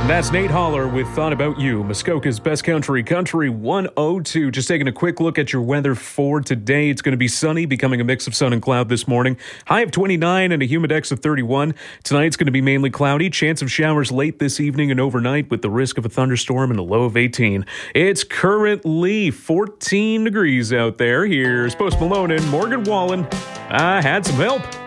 That's Nate Holler with Thought About You, Muskoka's Best Country 102. Just taking a quick look at your weather for today. It's going to be sunny, becoming a mix of sun and cloud this morning. High of 29 and a humidex of 31. Tonight it's going to be mainly cloudy. Chance of showers late this evening and overnight with the risk of a thunderstorm and a low of 18. It's currently 14 degrees out there. Here's Post Malone and Morgan Wallen. I had some help.